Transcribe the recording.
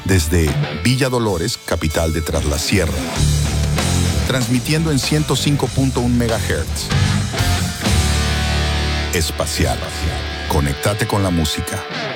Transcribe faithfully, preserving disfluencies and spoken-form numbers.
desde Villa Dolores, capital de Tras la Sierra, transmitiendo en ciento cinco punto uno megahertz. Espacial. Conectate con la música.